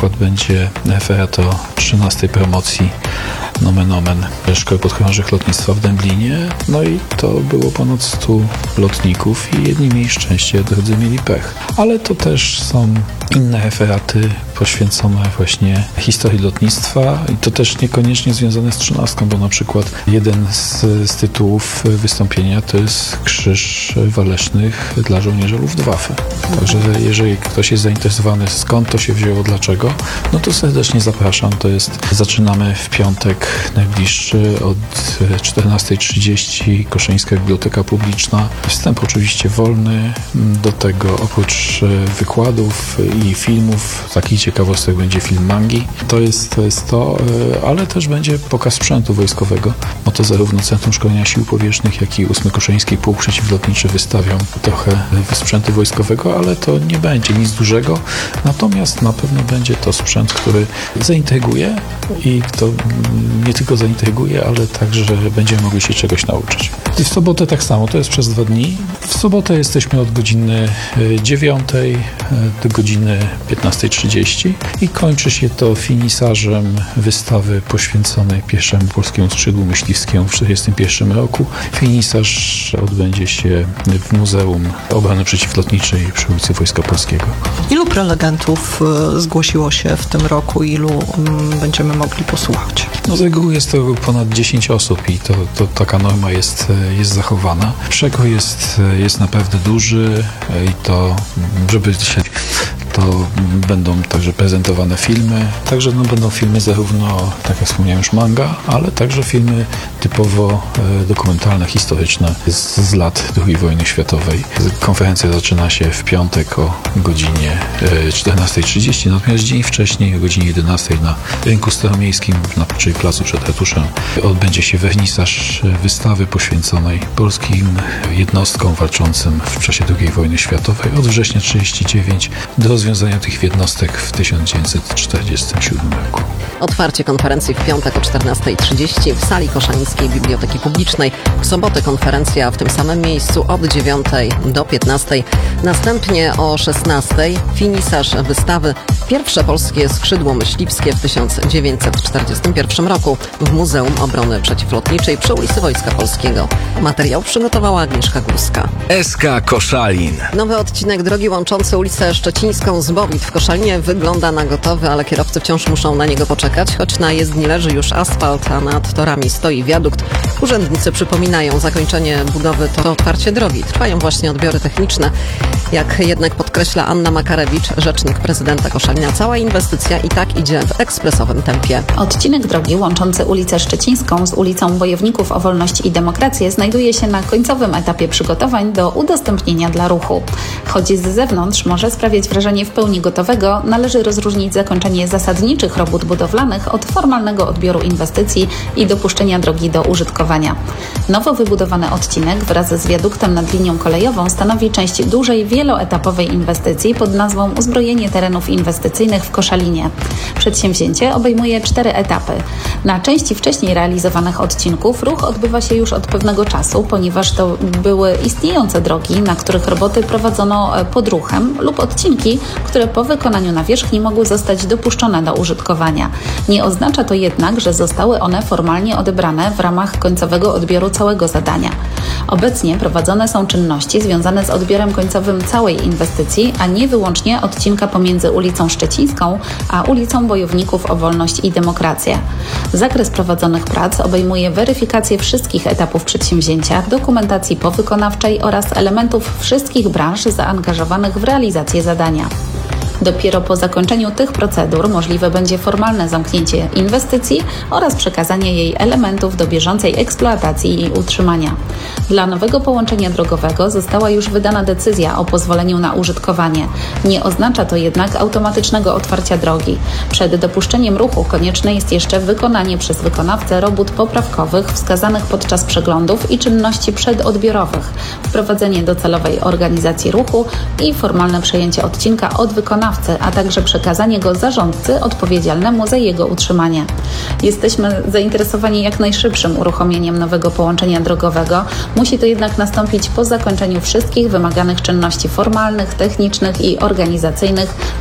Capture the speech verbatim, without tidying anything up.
przykład będzie referat o trzynastej promocji nomen omen Szkoły Podchorążych Lotnictwa w Dęblinie. No i to było ponad stu lotników i jedni mieli szczęście, drudzy mieli pech. Ale to też są inne referaty poświęcone właśnie historii lotnictwa i to też niekoniecznie związane z trzynastką, bo na przykład jeden z, z tytułów wystąpienia to jest Krzyż Walecznych dla żołnierzy Luftwaffe. Także jeżeli ktoś jest zainteresowany, skąd to się wzięło, dlaczego, no to serdecznie zapraszam. To jest, zaczynamy w piątek najbliższy od czternastej trzydzieści, Koszyńska Biblioteka Publiczna. Wstęp oczywiście wolny, do tego oprócz wykładów i filmów, takich ciekawostek będzie film mangi. To jest to, jest to ale też będzie pokaz sprzętu wojskowego, bo to zarówno Centrum Szkolenia Sił Powietrznych, jak i ósmy Koszyński Pułk Przeciwlotniczy wystawią trochę sprzętu wojskowego, ale to nie będzie nic dużego, natomiast na pewno będzie to sprzęt, który zaintryguje i to nie tylko zaintryguje, ale także będziemy mogli się czegoś nauczyć. I w sobotę tak samo, to jest przez dwa dni. W sobotę jesteśmy od godziny dziewiątej do godziny piętnastej trzydzieści i kończy się to finisażem wystawy poświęconej pierwszemu polskiemu skrzydłu myśliwskiemu w tysiąc dziewięćset czterdziestym pierwszym roku. Finisaż odbędzie się w Muzeum Obrony Przeciwlotniczej przy ulicy Wojska Polskiego. Ilu prelegentów zgłosiło się w tym roku? Ilu będziemy mogli posłuchać? No z reguły jest to ponad dziesięć osób i to, to taka norma jest, jest zachowana. Przekrój jest, jest naprawdę duży i to, żeby się to będą także prezentowane filmy. Także no, będą filmy zarówno, tak jak wspomniałem już, manga, ale także filmy typowo e, dokumentalne, historyczne z, z lat drugiej wojny światowej. Konferencja zaczyna się w piątek o godzinie e, czternastej trzydzieści, natomiast dzień wcześniej o godzinie jedenastej na Rynku Staromiejskim, na, czyli placu przed ratuszem, odbędzie się wernisaż wystawy poświęconej polskim jednostkom walczącym w czasie drugiej wojny światowej od września tysiąc dziewięćset trzydziestego dziewiątego do rozwiązania tych jednostek w tysiąc dziewięćset czterdziestym siódmym roku. Otwarcie konferencji w piątek o czternastej trzydzieści w sali Koszańskiej Biblioteki Publicznej. W sobotę konferencja w tym samym miejscu od dziewiątej do piętnastej. Następnie o szesnastej finisaż wystawy Pierwsze polskie skrzydło myśliwskie w tysiąc dziewięćset czterdziestym pierwszym roku w Muzeum Obrony Przeciwlotniczej przy ulicy Wojska Polskiego. Materiał przygotowała Agnieszka Górska. S K Koszalin. Nowy odcinek drogi łączący ulicę Szczecińską z Bowit w Koszalinie wygląda na gotowy, ale kierowcy wciąż muszą na niego poczekać, choć na jezdni leży już asfalt, a nad torami stoi wiadukt. Urzędnicy przypominają, zakończenie budowy to otwarcie drogi. Trwają właśnie odbiory techniczne. Jak jednak podkreśla Anna Makarewicz, rzecznik prezydenta Koszalina, cała inwestycja i tak idzie w ekspresowym tempie. Odcinek drogi łączący ulicę Szczecińską z ulicą Bojowników o Wolność i Demokrację znajduje się na końcowym etapie przygotowań do udostępnienia dla ruchu. Choć z zewnątrz może sprawiać wrażenie w pełni gotowego, należy rozróżnić zakończenie zasadniczych robót budowlanych od formalnego odbioru inwestycji i dopuszczenia drogi do użytkowania. Nowo wybudowany odcinek wraz z wiaduktem nad linią kolejową stanowi część dużej, wieloetapowej inwestycji pod nazwą Uzbrojenie terenów inwestycyjnych w Koszalinie. Przedsięwzięcie obejmuje cztery etapy. Na części wcześniej realizowanych odcinków ruch odbywa się już od pewnego czasu, ponieważ to były istniejące drogi, na których roboty prowadzono pod ruchem lub odcinki, które po wykonaniu nawierzchni mogły zostać dopuszczone do użytkowania. Nie oznacza to jednak, że zostały one formalnie odebrane w ramach końcowego odbioru całego zadania. Obecnie prowadzone są czynności związane z odbiorem końcowym całej inwestycji, a nie wyłącznie odcinka pomiędzy ulicą Szczecińską a ulicą Bojowników o Wolność i Demokrację. Zakres prowadzonych prac obejmuje weryfikację wszystkich etapów przedsięwzięcia, dokumentacji powykonawczej oraz elementów wszystkich branż zaangażowanych w realizację zadania. Dopiero po zakończeniu tych procedur możliwe będzie formalne zamknięcie inwestycji oraz przekazanie jej elementów do bieżącej eksploatacji i utrzymania. Dla nowego połączenia drogowego została już wydana decyzja o pozwoleniu na użytkowanie. Nie oznacza to jednak automatycznego otwarcia drogi. Przed dopuszczeniem ruchu konieczne jest jeszcze wykonanie przez wykonawcę robót poprawkowych wskazanych podczas przeglądów i czynności przedodbiorowych, wprowadzenie docelowej organizacji ruchu i formalne przejęcie odcinka od wykonawcy, a także przekazanie go zarządcy odpowiedzialnemu za jego utrzymanie. Jesteśmy zainteresowani jak najszybszym uruchomieniem nowego połączenia drogowego. Musi to jednak nastąpić po zakończeniu wszystkich wymaganych czynności formalnych, technicznych i organizacyjnych